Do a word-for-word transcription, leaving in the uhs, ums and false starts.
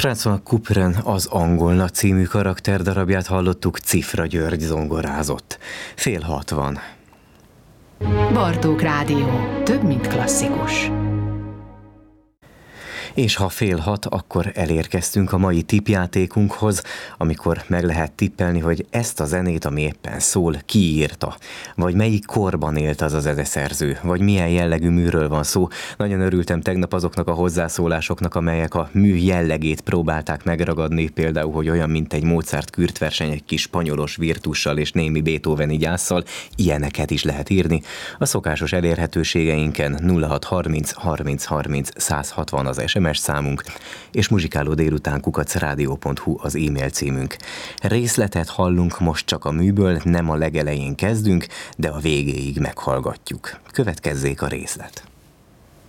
François Couperin az Angolna című karakterdarabját hallottuk, Cifra György zongorázott. Fél hat van. Bartók Rádió. Több, mint klasszikus. És ha fél hat, akkor elérkeztünk a mai tippjátékunkhoz, amikor meg lehet tippelni, hogy ezt a zenét, ami éppen szól, ki írta, vagy melyik korban élt az a zeneszerző, vagy milyen jellegű műről van szó. Nagyon örültem tegnap azoknak a hozzászólásoknak, amelyek a mű jellegét próbálták megragadni, például, hogy olyan, mint egy Mozart kürtverseny, egy kis spanyolos virtussal és némi Beethoveni gyásszal, ilyeneket is lehet írni. A szokásos elérhetőségeinken nulla hat harminc harminc harminc száz hatvan az es em es számunk, és muzsikáló délután kukac rádió pont hu az e-mail címünk. Részletet hallunk most csak a műből, nem a legelején kezdünk, de a végéig meghallgatjuk. Következzék a részlet.